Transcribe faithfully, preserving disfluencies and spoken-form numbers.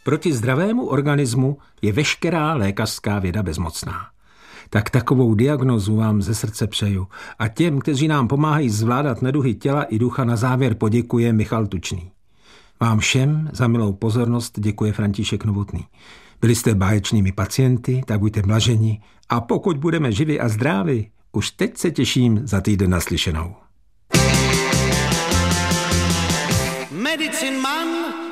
Proti zdravému organismu je veškerá lékařská věda bezmocná. Tak takovou diagnózu vám ze srdce přeju a těm, kteří nám pomáhají zvládat neduhy těla i ducha, na závěr poděkuje Michal Tučný. Vám všem za milou pozornost děkuje František Novotný. Byli jste báječnými pacienty, tak buďte blaženi a pokud budeme živi a zdraví, už teď se těším za týden naslyšenou. Medicine Man